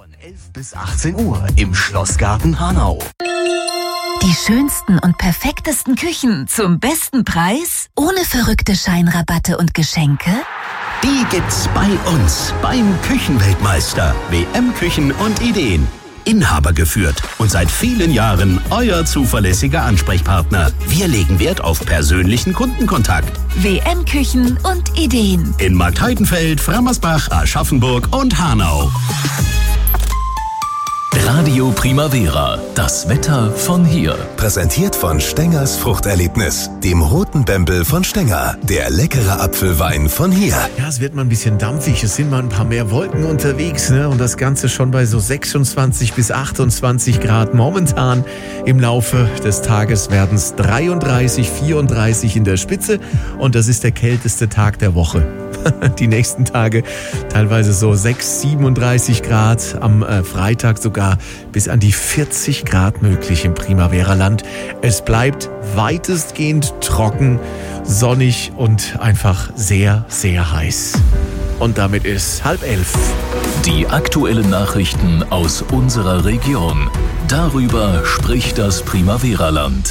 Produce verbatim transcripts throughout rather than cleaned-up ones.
Von elf bis achtzehn Uhr im Schlossgarten Hanau. Die schönsten und perfektesten Küchen zum besten Preis? Ohne verrückte Scheinrabatte und Geschenke? Die gibt's bei uns beim Küchenweltmeister. W M-Küchen und Ideen. Inhaber geführt und seit vielen Jahren euer zuverlässiger Ansprechpartner. Wir legen Wert auf persönlichen Kundenkontakt. W M-Küchen und Ideen. In Marktheidenfeld, Frammersbach, Aschaffenburg und Hanau. Radio Primavera, das Wetter von hier. Präsentiert von Stengers Fruchterlebnis, dem roten Bembel von Stenger, der leckere Apfelwein von hier. Ja, es wird mal ein bisschen dampfig, es sind mal ein paar mehr Wolken unterwegs, ne? Und das Ganze schon bei so sechsundzwanzig bis achtundzwanzig Grad momentan. Im Laufe des Tages werden es dreiunddreißig, vierunddreißig in der Spitze und das ist der kälteste Tag der Woche. Die nächsten Tage teilweise so sechs, siebenunddreißig Grad, am äh, Freitag sogar bis an die vierzig Grad möglich im Primavera-Land. Es bleibt weitestgehend trocken, sonnig und einfach sehr, sehr heiß. Und damit ist halb elf. Die aktuellen Nachrichten aus unserer Region. Darüber spricht das Primavera-Land.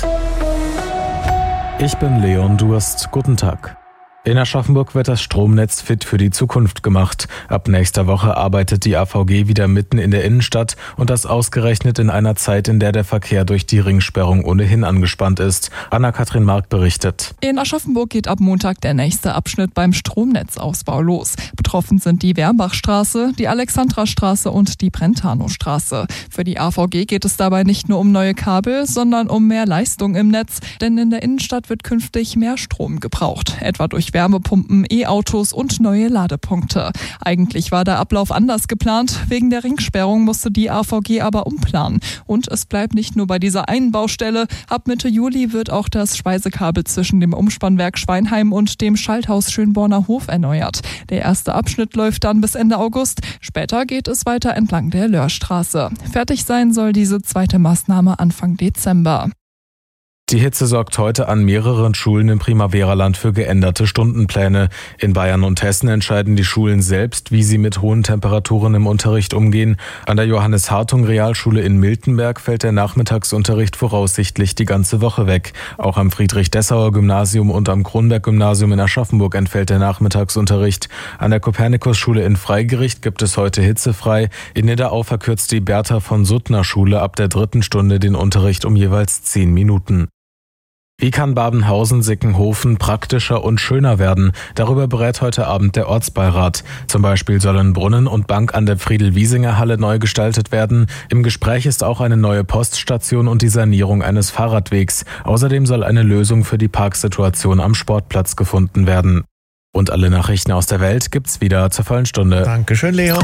Ich bin Leon Durst. Guten Tag. In Aschaffenburg wird das Stromnetz fit für die Zukunft gemacht. Ab nächster Woche arbeitet die A V G wieder mitten in der Innenstadt und das ausgerechnet in einer Zeit, in der der Verkehr durch die Ringsperrung ohnehin angespannt ist. Anna-Kathrin Mark berichtet. In Aschaffenburg geht ab Montag der nächste Abschnitt beim Stromnetzausbau los. Betroffen sind die Wermbachstraße, die Alexandrastraße und die Brentanostraße. Für die A V G geht es dabei nicht nur um neue Kabel, sondern um mehr Leistung im Netz, denn in der Innenstadt wird künftig mehr Strom gebraucht, etwa durch Wärmepumpen, E-Autos und neue Ladepunkte. Eigentlich war der Ablauf anders geplant. Wegen der Ringsperrung musste die A V G aber umplanen. Und es bleibt nicht nur bei dieser einen Baustelle. Ab Mitte Juli wird auch das Speisekabel zwischen dem Umspannwerk Schweinheim und dem Schalthaus Schönborner Hof erneuert. Der erste Abschnitt läuft dann bis Ende August. Später geht es weiter entlang der Löhrstraße. Fertig sein soll diese zweite Maßnahme Anfang Dezember. Die Hitze sorgt heute an mehreren Schulen im Primavera-Land für geänderte Stundenpläne. In Bayern und Hessen entscheiden die Schulen selbst, wie sie mit hohen Temperaturen im Unterricht umgehen. An der Johannes-Hartung-Realschule in Miltenberg fällt der Nachmittagsunterricht voraussichtlich die ganze Woche weg. Auch am Friedrich-Dessauer-Gymnasium und am Kronberg-Gymnasium in Aschaffenburg entfällt der Nachmittagsunterricht. An der Kopernikus-Schule in Freigericht gibt es heute hitzefrei. In Nidderau verkürzt die Bertha-von-Suttner-Schule ab der dritten Stunde den Unterricht um jeweils zehn Minuten. Wie kann Babenhausen-Sickenhofen praktischer und schöner werden? Darüber berät heute Abend der Ortsbeirat. Zum Beispiel sollen Brunnen und Bank an der Friedel-Wiesinger-Halle neu gestaltet werden. Im Gespräch ist auch eine neue Poststation und die Sanierung eines Fahrradwegs. Außerdem soll eine Lösung für die Parksituation am Sportplatz gefunden werden. Und alle Nachrichten aus der Welt gibt's wieder zur vollen Stunde. Dankeschön, Leon.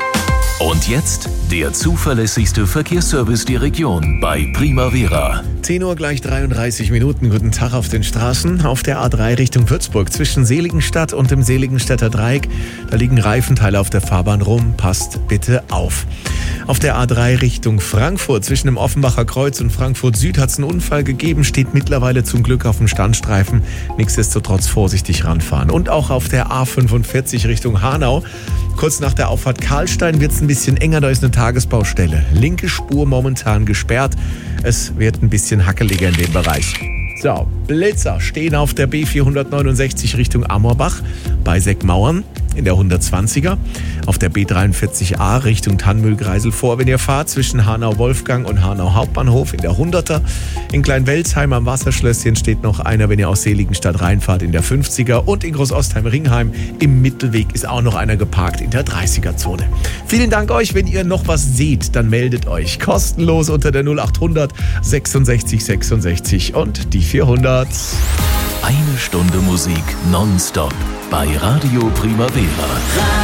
Und jetzt der zuverlässigste Verkehrsservice der Region bei Primavera. zehn Uhr gleich dreiunddreißig Minuten. Guten Tag auf den Straßen. Auf der A drei Richtung Würzburg zwischen Seligenstadt und dem Seligenstädter Dreieck. Da liegen Reifenteile auf der Fahrbahn rum. Passt bitte auf. Auf der A drei Richtung Frankfurt zwischen dem Offenbacher Kreuz und Frankfurt Süd hat es einen Unfall gegeben. Steht mittlerweile zum Glück auf dem Standstreifen. Nichtsdestotrotz vorsichtig ranfahren. Und auch auf der A fünfundvierzig Richtung Hanau. Kurz nach der Auffahrt Karlstein wird es ein bisschen enger, da ist eine Tagesbaustelle. Linke Spur momentan gesperrt. Es wird ein bisschen hackeliger in dem Bereich. So, Blitzer stehen auf der B vierhundertneunundsechzig Richtung Amorbach bei Seckmauern in der hundertzwanziger. Auf der B dreiundvierzig A Richtung Tannmühlgreisel vor, wenn ihr fahrt, zwischen Hanau-Wolfgang und Hanau-Hauptbahnhof in der hunderter. In Kleinwelzheim am Wasserschlösschen steht noch einer, wenn ihr aus Seligenstadt reinfahrt, in der fünfziger. Und in Großostheim-Ringheim im Mittelweg ist auch noch einer geparkt in der dreißiger-Zone. Vielen Dank euch. Wenn ihr noch was seht, dann meldet euch kostenlos unter der null achthundert sechsundsechzig sechsundsechzig und die vierhundert. Eine Stunde Musik nonstop bei Radio Primavera.